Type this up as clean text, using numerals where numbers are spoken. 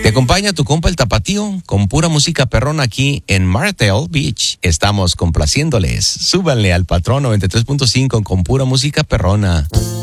Te acompaña tu compa el Tapatío con pura música perrona aquí en Martel Beach. Estamos complaciéndoles. Súbanle al patrón 93.5 con pura música perrona.